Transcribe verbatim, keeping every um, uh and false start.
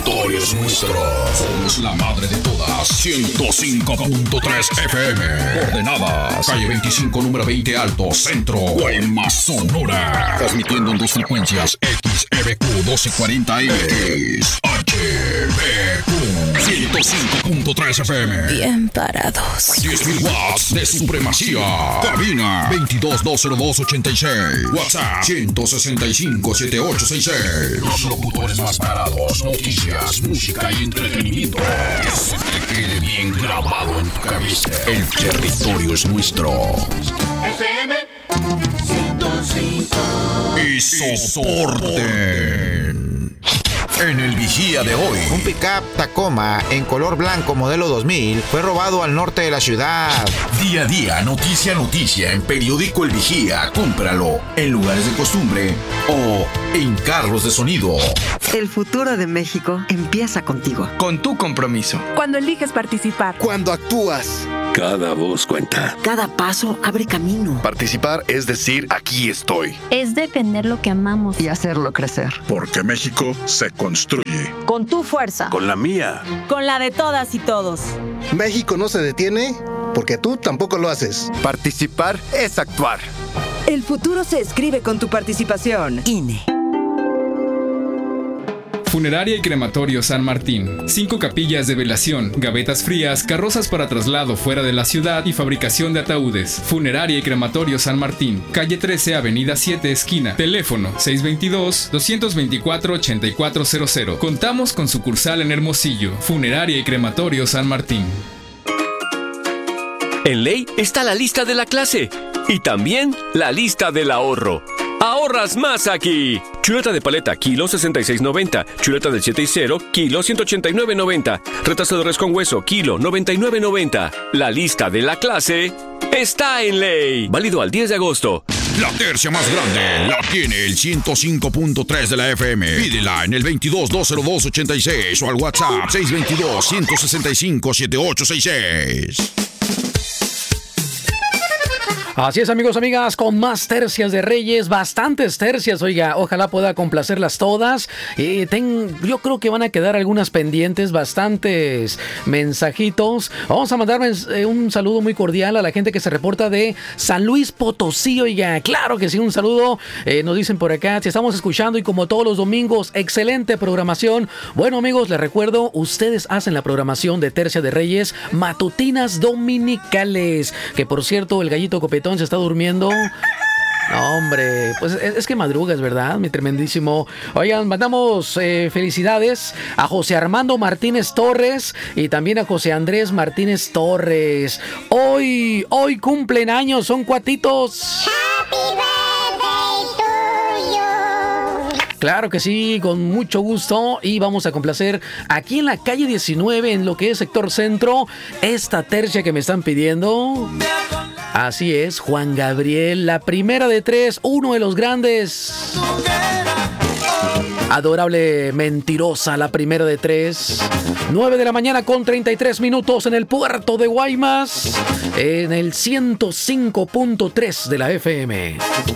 territorio es nuestro. Somos la madre de todas. ciento cinco punto tres F M. Coordenadas. Calle veinticinco, número veinte Alto, Centro, Guaymas, Sonora. Transmitiendo en dos frecuencias. X E B Q doce cuarenta M. X H B Q ciento cinco punto tres F M. Bien parados. diez mil watts de supremacía. Cabina veintidós dos cero dos ochenta y seis. WhatsApp ciento sesenta y cinco setenta y ocho sesenta y seis. Los locutores más parados. Noticias, música y entretenimiento. Que se te quede bien grabado en tu cabeza. El territorio es nuestro. F M ciento cinco. Y soporten. En el vigía de hoy. Un pick-up Tacoma en color blanco modelo dos mil fue robado al norte de la ciudad. Día a día, noticia a noticia en Periódico El Vigía. Cómpralo en lugares de costumbre o en carros de sonido. El futuro de México empieza contigo. Con tu compromiso. Cuando eliges participar. Cuando actúas. Cada voz cuenta. Cada paso abre camino. Participar es decir, aquí estoy. Es defender lo que amamos. Y hacerlo crecer. Porque México se construye. Con tu fuerza. Con la mía. Con la de todas y todos. México no se detiene porque tú tampoco lo haces. Participar es actuar. El futuro se escribe con tu participación. I N E. Funeraria y Crematorio San Martín. Cinco capillas de velación, gavetas frías, carrozas para traslado fuera de la ciudad y fabricación de ataúdes. Funeraria y Crematorio San Martín. Calle trece, Avenida siete, esquina. Teléfono seis dos dos, dos dos cuatro, ocho cuatro cero cero. Contamos con sucursal en Hermosillo. Funeraria y Crematorio San Martín. En Ley está la lista de la clase y también la lista del ahorro. ¡Ahorras más aquí! Chuleta de paleta, kilo sesenta y seis noventa. Chuleta del siete y cero, kilo ciento ochenta y nueve noventa. Retazo de res con hueso, kilo noventa y nueve noventa. La lista de la clase está en Ley. Válido al diez de agosto. La tercia más grande la tiene el ciento cinco punto tres de la F M. Pídela en el veintidós dos cero dos ochenta y seis o al WhatsApp seis dos dos, uno seis cinco, siete ocho seis seis. Así es, amigos, amigas, con más tercias de Reyes, bastantes tercias, oiga, ojalá pueda complacerlas todas. Eh, ten, yo creo que van a quedar algunas pendientes, bastantes mensajitos. Vamos a mandar eh, un saludo muy cordial a la gente que se reporta de San Luis Potosí, oiga, claro que sí, un saludo. Eh, nos dicen por acá, si estamos escuchando y como todos los domingos, excelente programación. Bueno, amigos, les recuerdo, ustedes hacen la programación de Tercia de Reyes, matutinas dominicales, que por cierto, el gallito copetón se está durmiendo. No, hombre, pues es, es que madrugas, ¿verdad? Mi tremendísimo. Oigan, mandamos eh, felicidades a José Armando Martínez Torres y también a José Andrés Martínez Torres. Hoy, hoy cumplen años, son cuatitos. Happy birthday to you. Claro que sí, con mucho gusto. Y vamos a complacer aquí en la calle diecinueve, en lo que es sector centro, esta tercia que me están pidiendo. Así es, Juan Gabriel, la primera de tres, uno de los grandes. Adorable Mentirosa, la primera de tres. nueve de la mañana con treinta y tres minutos en el puerto de Guaymas, en el ciento cinco punto tres de la F M.